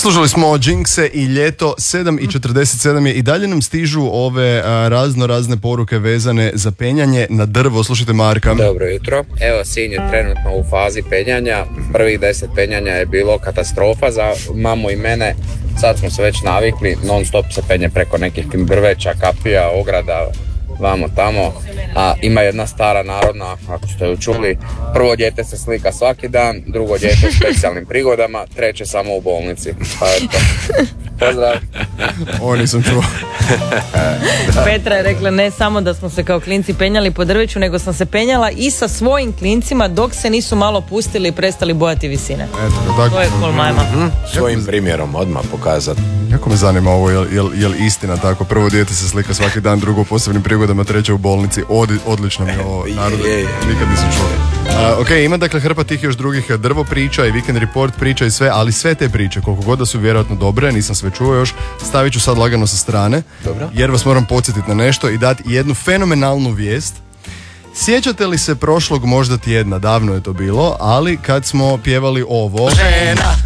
Slušali smo Jinxe i Ljeto, 7:47 je i dalje nam stižu ove razne poruke vezane za penjanje na drvo. Slušajte Marka. Dobro jutro. Evo, Sinj je trenutno u fazi penjanja. Prvih 10 penjanja je bilo katastrofa za mamu i mene. Sad smo se već navikli, non stop se penje preko nekih drveća, kapija, ograda, vamo tamo. A ima jedna stara narodna, ako ste ju čuli, prvo dijete se slika svaki dan, drugo dijete u specijalnim prigodama, treće samo u bolnici. Pa eto. Pozdrav. Ovo nisam čuo. Petra je rekla ne samo da smo se kao klinci penjali po drveću, nego sam se penjala i sa svojim klincima dok se nisu malo pustili i prestali bojati visine. Eto, tako. To je kol majma. Svojim primjerom odmah pokazati. Jako me zanima ovo, je li istina tako? Prvo dijete se slika svaki dan, drugo u posebnim prigodama, treće u bolnici. Odlično mi je ovo, narode, nikad nisam čuo. Ok, ima dakle hrpa tih još drugih drvo priča i Weekend Report priča i sve, ali sve te priče, koliko god da su vjerojatno dobre, nisam sve čuo još, stavit ću sad lagano sa strane. Dobro. Jer vas moram podsjetiti na nešto i dati jednu fenomenalnu vijest. Sjećate li se prošlog možda tjedna, davno je to bilo, ali kad smo pjevali ovo... Žena,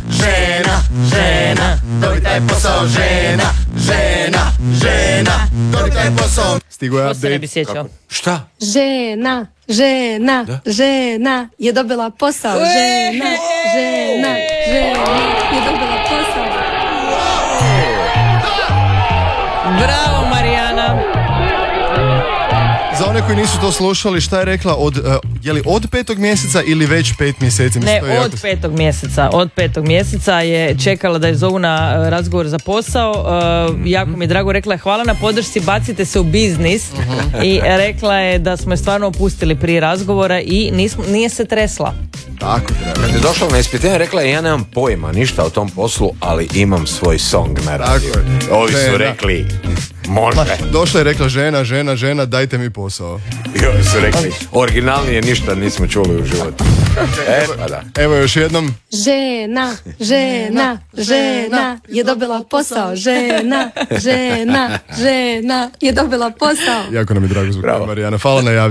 dobi taj posao, žena, dobi taj posao. Stigo je Ko se ne update. bi sjećao? Šta? Žena je dobila posao. Žena je dobila posao. Bravo Marijana. Za one koji nisu to slušali, šta je rekla, je li od 5. mjeseca ili već 5 mjeseci? Ne, od 5. mjeseca. Od 5. mjeseca je čekala da je zovu na razgovor za posao. Jako mi je drago, rekla je hvala na podršci, bacite se u biznis. I rekla je da smo je stvarno opustili prije razgovora i nije se tresla. Tako treba. Kad je došla na ispitenje, rekla je ja nemam pojma ništa o tom poslu, ali imam svoj song na radiju. Ovi su rekli, može. Došla je rekla žena, dajte mi posao. I ovi su rekli, originalnije ništa nismo čuli u životu. Pa da. Evo još jednom. Žena je dobila posao. Žena je dobila posao. Jako nam je drago zbog toga, Marijana. Hvala na javljanju.